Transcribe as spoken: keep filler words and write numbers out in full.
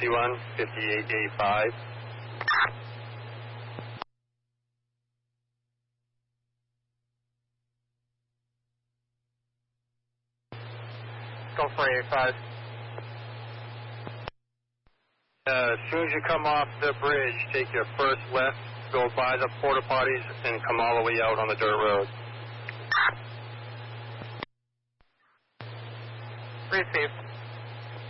fifty-one, fifty-eight eighty-five. Go for eighty-five. Uh, as soon as you come off the bridge, take your first left, go by the porta potties, and come all the way out on the dirt road. Received.